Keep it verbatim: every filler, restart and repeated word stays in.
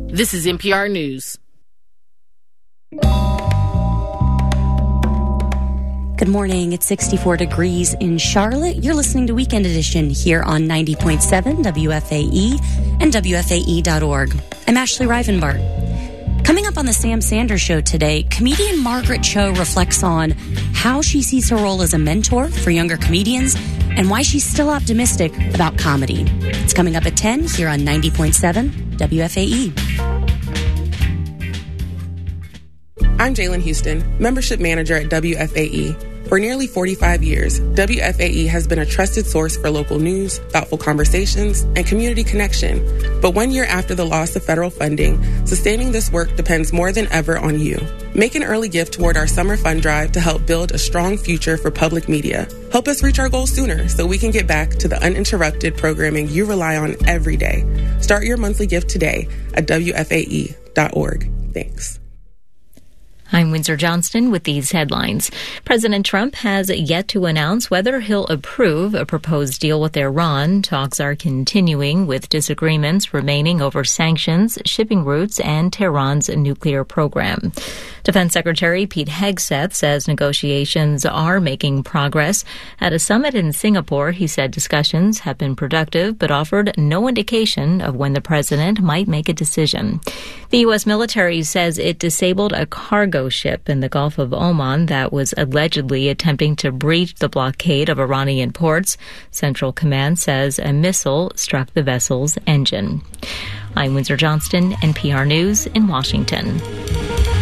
This is N P R News. Good morning. It's sixty-four degrees in Charlotte. You're listening to Weekend Edition here on ninety point seven W F A E and W F A E dot org. I'm Ashley Rivenbart. Coming up on the Sam Sanders Show today, comedian Margaret Cho reflects on how she sees her role as a mentor for younger comedians and why she's still optimistic about comedy. It's coming up at ten here on ninety point seven W F A E. I'm Jalen Houston, Membership Manager at W F A E. For nearly forty-five years, W F A E has been a trusted source for local news, thoughtful conversations, and community connection. But one year after the loss of federal funding, sustaining this work depends more than ever on you. Make an early gift toward our summer fund drive to help build a strong future for public media. Help us reach our goals sooner so we can get back to the uninterrupted programming you rely on every day. Start your monthly gift today at W F A E dot org. Thanks. I'm Windsor Johnston with these headlines. President Trump has yet to announce whether he'll approve a proposed deal with Iran. Talks are continuing with disagreements remaining over sanctions, shipping routes, and Tehran's nuclear program. Defense Secretary Pete Hegseth says negotiations are making progress. At a summit in Singapore, he said discussions have been productive, but offered no indication of when the president might make a decision. The U S military says it disabled a cargo ship in the Gulf of Oman that was allegedly attempting to breach the blockade of Iranian ports. Central Command says a missile struck the vessel's engine. I'm Windsor Johnston, N P R News in Washington.